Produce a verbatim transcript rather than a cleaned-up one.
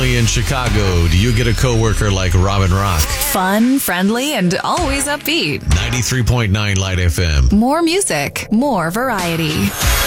family in Chicago, do you get a coworker like Robin Rock? Fun, friendly, and always upbeat. ninety-three point nine Light F M. More music, more variety.